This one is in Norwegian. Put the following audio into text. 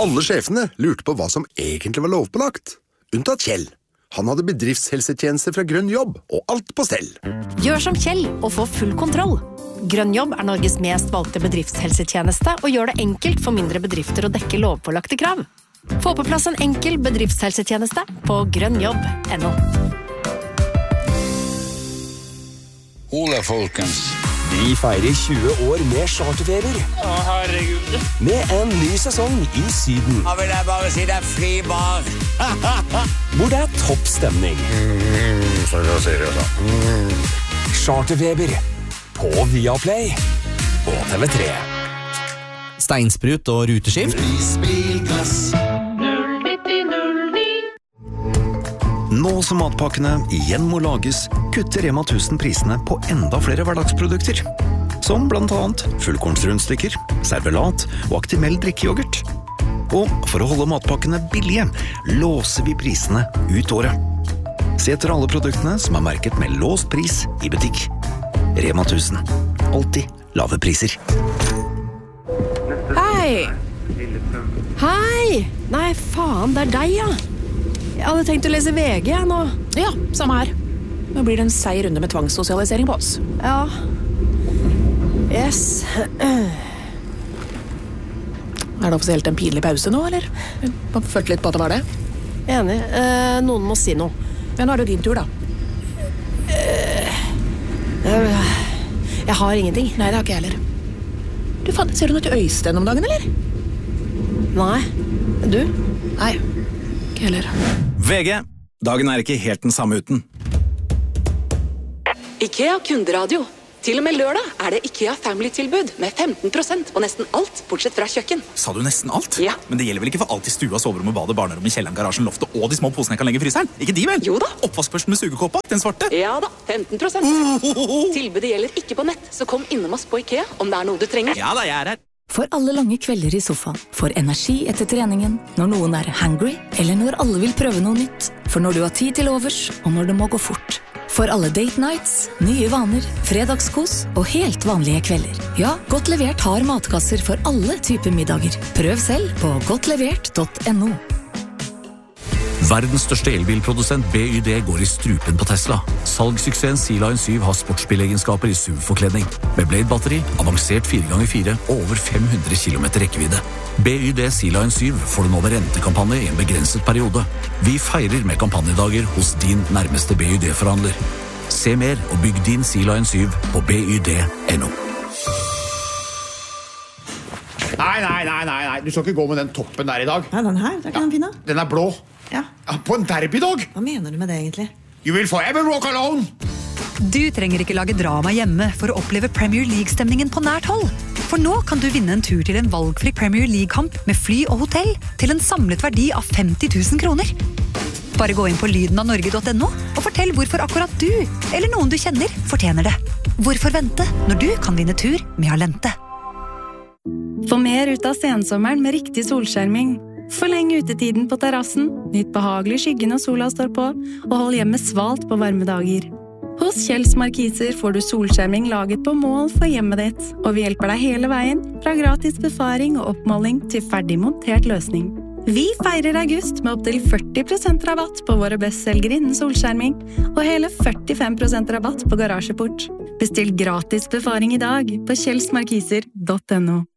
Alle sjefene lurte på hva som egentlig var lovpålagt. Unntatt Kjell. Han hadde bedriftshelsetjeneste fra Grønn Jobb, og alt på stell. Gjør som Kjell og få full kontroll. Grønn Jobb Norges mest valgte bedriftshelsetjeneste og gjør det enkelt for mindre bedrifter å dekke lovpålagte krav. Få på plass en enkel bedriftshelsetjeneste på grønnjobb.no. Ole, folkens. Vi feirer 20 år med charterferer. Å, herregud. Med en ny sesong i Syden. Da vil jeg bare si det fri bar. Hvor det topp stemning. Så seriøst da. Charterfeber. På Viaplay. Og TV3. Steinsprut og ruteskift. Isbilglass. 09009. Nå som matpakkene igjen må lages, kutter Rema 1000 prisene på enda flere hverdagsprodukter. Som blant annet fullkornsrundstykker, servelat og Actimel drikkejoghurt. Og for å holde matpakkene billige, låser vi prisene ut året. Se etter alle produktene som er merket med låst pris i butikk. Rema 1000. Alltid lave priser. Hei! Hei! Nei, faen, det er deg, ja. Jeg hadde tenkt å lese VG nå. Ja, samme her. Nå blir det en seig runde med tvangssosialisering på oss. Ja. Yes. Er det offisielt en pinlig pause nå, eller? Man følte litt på at det var det. Enig. Noen må si noe. Men nå er det din tur, da. Jeg har ingenting. Nei, det har ikke jeg heller. Du, faen, ser du noe til Øystein om dagen, eller? Nei. Du? Nei, ikke heller. VG. Dagen er ikke helt den samme uten. IKEA kunderadio. Til og med lørdag er det IKEA Family-tilbud med 15% på nesten alt, bortsett fra kjøkken. Sa du nesten alt? Ja. Men det gjelder vel ikke for alt i stua, soverommet, badet, barnerommet, kjelleren, garasjen, loftet og de små posene jeg kan legge i fryseren? Ikke de vel? Jo da. Oppvaskbørsten med sugekåpa, den svarte? Ja da, 15%. Tilbudet gjelder ikke på nett, så kom innom oss på IKEA om det er noe du trenger. Ja da, jeg er her. For alle lange kvelder i sofaen, for energi etter treningen, når noen er hangry, eller når alle vil prøve noe nytt, for når du har tid til overs, og når det må gå fort. For alle date nights, nye vaner, fredagskos og helt vanlige kvelder. Ja, Godt Levert har matkasser for alle typer middager. Prøv selv på godtlevert.no. Verdens største elbilprodusent BYD går i strupen på Tesla. Salgssuksessen Sea-Line 7 har sportsbilegenskaper i SUV-forkledning. Med Blade-batteri, avansert 4x4 og over 500 km rekkevidde. BYD Sea-Line 7 får du nå ved rentekampanje i en begrenset periode. Vi feirer med kampanjedager hos din nærmeste BYD-forhandler. Se mer og bygg din Sea-Line 7 på byd.no. Nei, du skal ikke gå med den toppen der i dag. Nei, den her, det er ikke den fine. Den er blå. Ja. På en derbydag. Hva mener du med det egentlig? You will forever walk alone. Du trenger ikke lage drama hjemme for å oppleve Premier League-stemningen på nært hold. For nå kan du vinne en tur til en valgfri Premier League-kamp med fly og hotell til en samlet verdi av 50 000 kroner. Bare gå inn på lydenavnorge.no og fortell hvorfor akkurat du, eller noen du kjenner, fortjener det. Hvorfor vente når du kan vinne tur med Alente? Få mer ut av sensommeren med riktig solskjerming. Forleng utetiden på terrassen, nytt behagelig skygge når sola står på, og hold hjemmet svalt på varme dager. Hos Kjells Markiser får du solskjerming laget på mål for hjemmet ditt, og vi hjelper deg hele veien, fra gratis befaring og oppmåling til ferdig montert løsning. Vi feirer august med opp til 40% rabatt på våre bestselgere innen solskjerming, og hele 45% rabatt på garasjeport. Bestill gratis befaring i dag på kjellsmarkiser.no.